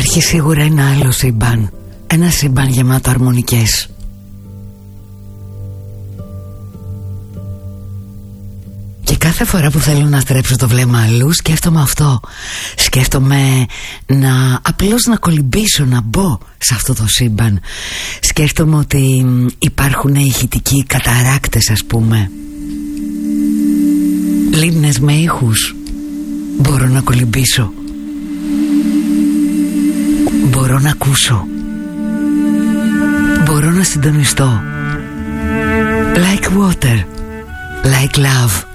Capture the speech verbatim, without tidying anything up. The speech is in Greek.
Υπάρχει σίγουρα ένα άλλο σύμπαν. Ένα σύμπαν γεμάτο αρμονικές. Και κάθε φορά που θέλω να στρέψω το βλέμμα αλλού, σκέφτομαι αυτό. Σκέφτομαι να απλώς να κολυμπήσω, να μπω σε αυτό το σύμπαν. Σκέφτομαι ότι υπάρχουν ηχητικοί καταράκτες, ας πούμε, λίμνες με ήχους. Μπορώ να κολυμπήσω. Μπορώ να ακούσω. Μπορώ να συντονιστώ. Like water, like love.